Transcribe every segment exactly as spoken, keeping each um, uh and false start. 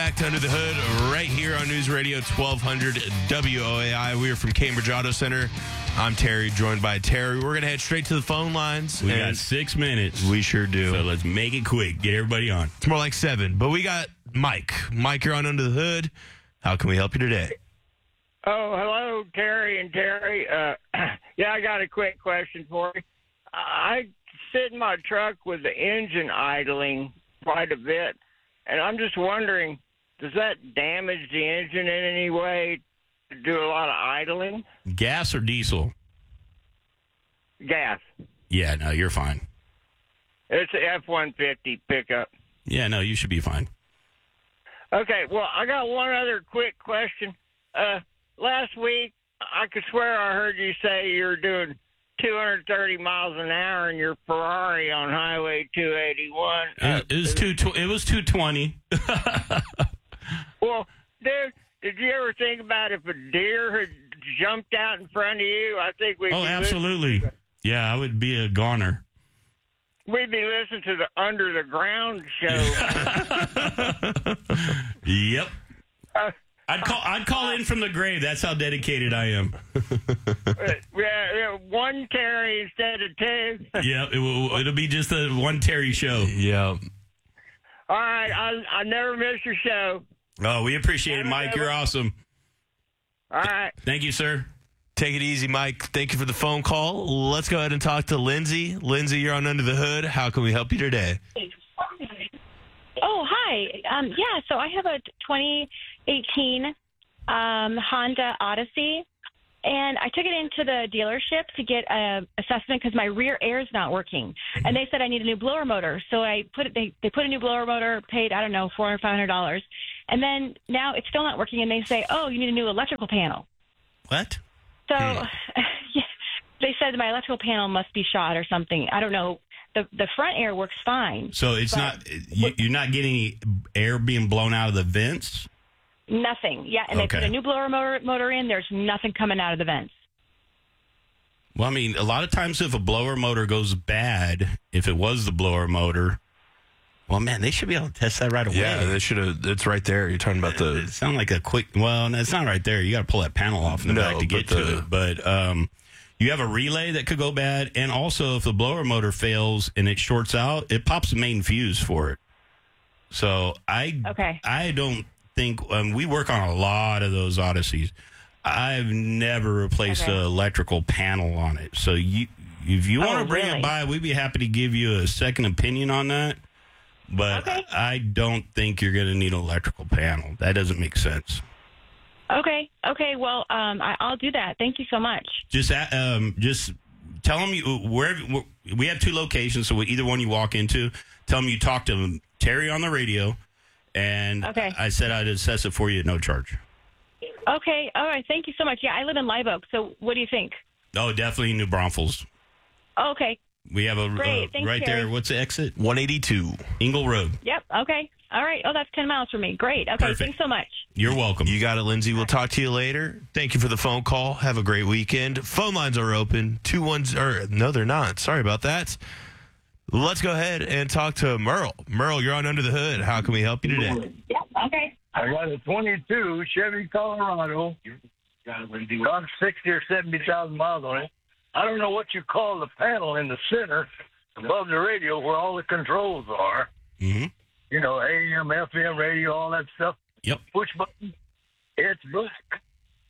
back to Under the Hood right here on News Radio twelve hundred W O A I. We are from Cambridge Auto Center. I'm Terry, joined by Terry. We're going to head straight to the phone lines. We got six minutes. We sure do. So let's make it quick. Get everybody on. It's more like seven, but we got Mike. Mike, you're on Under the Hood. How can we help you today? Oh, hello, Terry and Terry. Uh, yeah, I got a quick question for you. I sit in my truck with the engine idling quite a bit, and I'm just wondering, does that damage the engine in any way to do a lot of idling? Gas or diesel? Gas. Yeah, no, you're fine. It's an F one fifty pickup. Yeah, no, you should be fine. Okay, well, I got one other quick question. Uh, last week, I could swear I heard you say you're doing two hundred thirty miles an hour in your Ferrari on Highway two eighty-one. Uh, It, it was two. It was two twenty. Well, dude, did you ever think about if a deer had jumped out in front of you? I think we'd Oh, be absolutely. Listening, Yeah, I would be a goner. we'd be listening to the Under the Ground show. Yep. uh, I'd call. I'd call in from the grave. That's how dedicated I am. yeah, yeah, one Terry instead of two. Yeah, it will, it'll be just a one Terry show. Yeah. All right, I I never miss your show. Oh, we appreciate it, Mike. You're awesome. All right. Thank you, sir. Take it easy, Mike. Thank you for the phone call. Let's go ahead and talk to Lindsay. Lindsay, you're on Under the Hood. How can we help you today? Oh, hi. Um, yeah, so I have a twenty eighteen um, Honda Odyssey, and I took it into the dealership to get a assessment because my rear air is not working, and they said I need a new blower motor. So I put they they put a new blower motor, paid I don't know four hundred, five hundred dollars, and then now it's still not working, and they say, oh, you need a new electrical panel. What? So yeah, they said my electrical panel must be shot or something. I don't know. The the front air works fine. So it's but not you, you're not getting any air being blown out of the vents? Nothing. Yeah, and Okay. they put a new blower motor, motor in. There's nothing coming out of the vents. Well, I mean, a lot of times if a blower motor goes bad, if it was the blower motor, well, man, they should be able to test that right away. Yeah, they should have. It's right there. You're talking about It the. sounds like a quick. Well, no, it's not right there. You got to pull that panel off in the No, back to get but to the- it. But um, you have a relay that could go bad, and also if the blower motor fails and it shorts out, it pops the main fuse for it. So I, Okay. I don't think um, we work on a lot of those Odysseys. I've never replaced Okay. an electrical panel on it. So you, if you want Oh, to bring really? it by, we'd be happy to give you a second opinion on that. But Okay. I don't think you're going to need an electrical panel. That doesn't make sense. Okay. Okay. Well, um, I, I'll do that. Thank you so much. Just a- um, just tell them you where we have two locations. So either one you walk into, tell them you talk to Terry on the radio, and Okay. I said I'd assess it for you at no charge. Okay. All right. Thank you so much. Yeah, I live in Live Oak. So what do you think? Oh, definitely New Braunfels. Okay. We have a Great. uh, Thanks, right Terry. there. What's the exit? one eighty-two. Ingle Road. Yep. Okay. All right. Oh, that's ten miles from me. Great. Okay. Perfect. Thanks so much. You're welcome. You got it, Lindsay. We'll talk to you later. Thank you for the phone call. Have a great weekend. Phone lines are open. Two ones or no, they're not. Sorry about that. Let's go ahead and talk to Merle. Merle, you're on Under the Hood. How can we help you today? Yep. Okay. I got a twenty-two Chevy Colorado. Got sixty or seventy thousand miles on it. I don't know what you call the panel in the center above the radio where all the controls are. Mm-hmm. You know, A M, F M radio, all that stuff. Yep. Push button. It's black.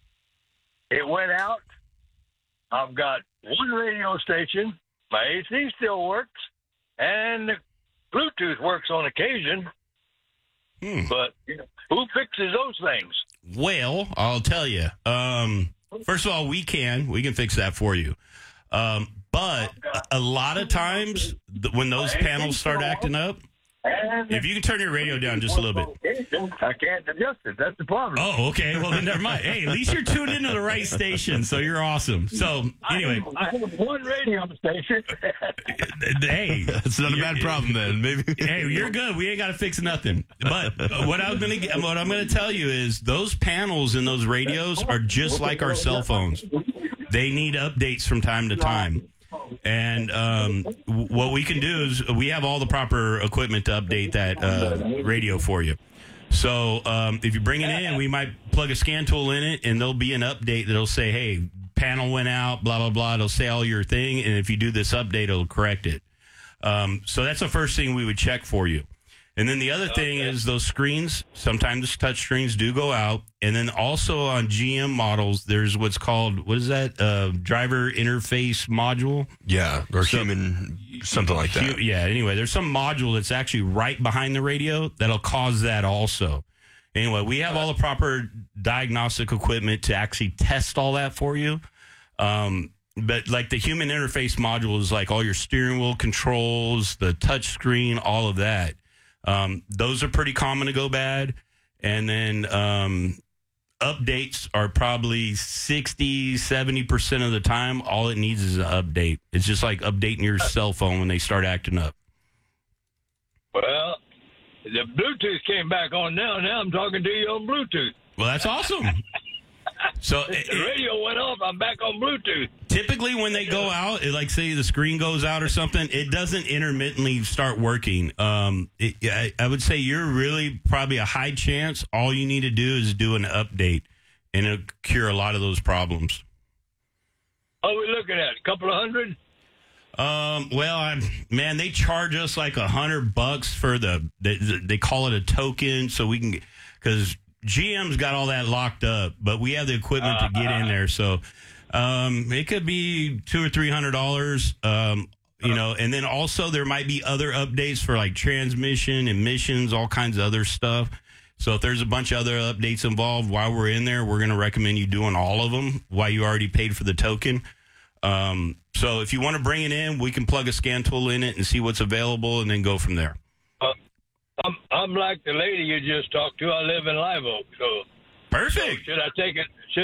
It went out. I've got one radio station. My A C still works. And the Bluetooth works on occasion. Hmm. But you know, who fixes those things? Well, I'll tell you. Um, first of all, we can. We can fix that for you. Um, but a, a lot of times th- when those panels start acting up, if you can turn your radio down just a little bit. I can't adjust it. That's the problem. Oh, okay. Well, then never mind. Hey, at least you're tuned into the right station, so you're awesome. So, anyway. I have one radio station. Hey. That's not a bad problem then. Maybe. Hey, you're good. We ain't got to fix nothing. But what I'm gonna what I'm gonna tell you is those panels in those radios are just like our cell phones. They need updates from time to time. And um, w- what we can do is we have all the proper equipment to update that uh, radio for you. So um, if you bring it in, we might plug a scan tool in it, and there'll be an update that'll say, hey, panel went out, blah, blah, blah. It'll say all your thing, and if you do this update, it'll correct it. Um, so that's the first thing we would check for you. And then the other thing Okay. is those screens, sometimes touch screens do go out. And then also on G M models, there's what's called, what is that, uh, driver interface module? Yeah, or So- human, something like that. Hu- Yeah, anyway, there's some module that's actually right behind the radio that'll cause that also. Anyway, we have all the proper diagnostic equipment to actually test all that for you. Um, but like the human interface module is like all your steering wheel controls, the touch screen, all of that. Um, those are pretty common to go bad. And then um, updates are probably sixty, seventy percent of the time. All it needs is an update. It's just like updating your cell phone when they start acting up. Well, the Bluetooth came back on now. Now I'm talking to you on Bluetooth. Well, that's awesome. So it- The radio went off. I'm back on Bluetooth. typically when they go out, it, like say the screen goes out or something, it doesn't intermittently start working. Um, it, I, I would say you're really probably a high chance. All you need to do is do an update, and it'll cure a lot of those problems. What are we looking at? A couple of hundred? Um, well, I'm, man, they charge us like a hundred bucks for the, they, they call it a token, so we can, because G M's got all that locked up, but we have the equipment to get in there. So, um, it could be two or three hundred dollars. Um, you know, and then also there might be other updates for like transmission, emissions, all kinds of other stuff. So if there's a bunch of other updates involved while we're in there, we're going to recommend you doing all of them while you already paid for the token. Um, so if you want to bring it in, we can plug a scan tool in it and see what's available and then go from there. Uh, I'm I'm like the lady you just talked to. I live in Live Oak, so Perfect. should I take it? Should